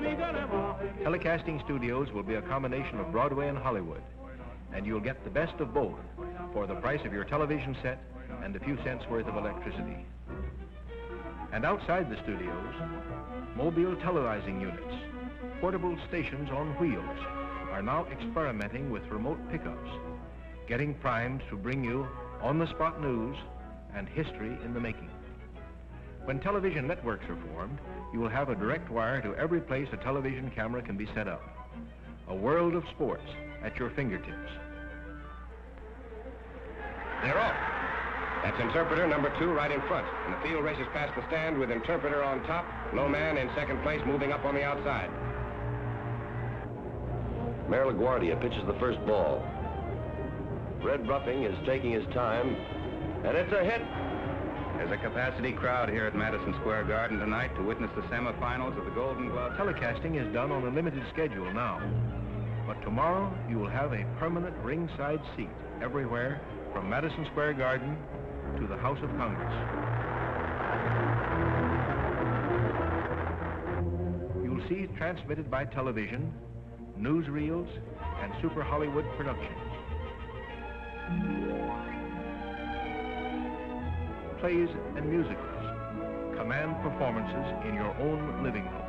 Telecasting studios will be a combination of Broadway and Hollywood, and you'll get the best of both for the price of your television set and a few cents worth of electricity. And outside the studios, mobile televising units, portable stations on wheels, are now experimenting with remote pickups, getting primed to bring you on-the-spot news and history in the making. When television networks are formed, you will have a direct wire to every place a television camera can be set up. A world of sports at your fingertips. They're off. That's interpreter number 2 right in front. And the field races past the stand with interpreter on top, low man in second place moving up on the outside. Mayor LaGuardia pitches the first ball. Red Ruffing is taking his time, and it's a hit. There's a capacity crowd here at Madison Square Garden tonight to witness the semifinals of the Golden Glove. Telecasting is done on a limited schedule now, but tomorrow you will have a permanent ringside seat everywhere from Madison Square Garden to the House of Congress. You'll see transmitted by television, newsreels, and Super Hollywood productions. Plays and musicals, command performances in your own living room.